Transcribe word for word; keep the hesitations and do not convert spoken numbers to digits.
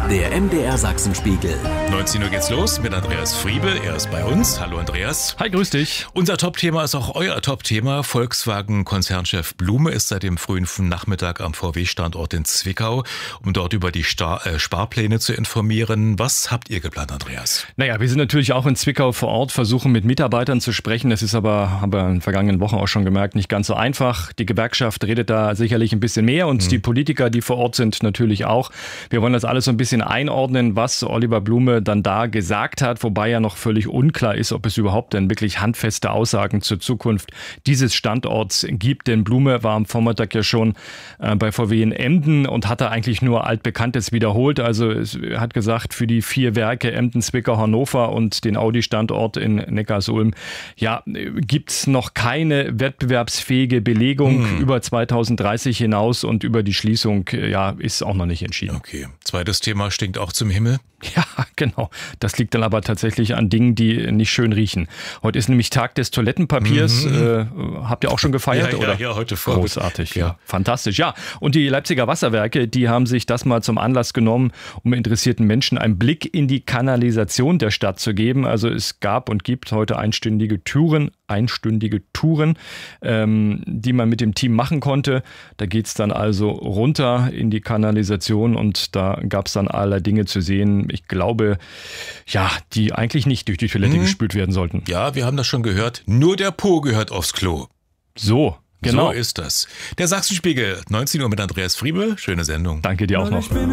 Der M D R Sachsenspiegel. neunzehn Uhr geht's los mit Andreas Friebe. Er ist bei uns. Hallo Andreas. Hi, grüß dich. Unser Top-Thema ist auch euer Top-Thema. Volkswagen-Konzernchef Blume ist seit dem frühen Nachmittag am V W-Standort in Zwickau, um dort über die Star- äh, Sparpläne zu informieren. Was habt ihr geplant, Andreas? Naja, wir sind natürlich auch in Zwickau vor Ort, versuchen mit Mitarbeitern zu sprechen. Das ist aber, haben wir in den vergangenen Wochen auch schon gemerkt, nicht ganz so einfach. Die Gewerkschaft redet da sicherlich ein bisschen mehr und mhm. die Politiker, die vor Ort sind, natürlich auch. Wir wollen das alles so ein bisschen einordnen, was Oliver Blume dann da gesagt hat, wobei ja noch völlig unklar ist, ob es überhaupt denn wirklich handfeste Aussagen zur Zukunft dieses Standorts gibt. Denn Blume war am Vormittag ja schon äh, bei V W in Emden und hatte eigentlich nur Altbekanntes wiederholt. Also er hat gesagt, für die vier Werke Emden, Zwickau, Hannover und den Audi-Standort in Neckarsulm, ja, gibt es noch keine wettbewerbsfähige Belegung hm. über zweitausenddreißig hinaus und über die Schließung, ja, ist auch noch nicht entschieden. Okay. Zweites Thema stinkt auch zum Himmel. Ja, genau. Das liegt dann aber tatsächlich an Dingen, die nicht schön riechen. Heute ist nämlich Tag des Toilettenpapiers. Mhm. Äh, habt ihr auch schon gefeiert? Ja, oder? ja, ja, heute vor. Großartig, ja. ja. Fantastisch, ja. Und die Leipziger Wasserwerke, die haben sich das mal zum Anlass genommen, um interessierten Menschen einen Blick in die Kanalisation der Stadt zu geben. Also es gab und gibt heute einstündige Touren, einstündige Touren, ähm, die man mit dem Team machen konnte. Da geht es dann also runter in die Kanalisation und da gab es dann allerlei Dinge zu sehen. Ich glaube, ja, die eigentlich nicht durch die Toilette mhm. gespült werden sollten. Ja, wir haben das schon gehört. Nur der Po gehört aufs Klo. So, genau. So ist das. Der Sachsenspiegel, neunzehn Uhr mit Andreas Friebe. Schöne Sendung. Danke dir auch noch.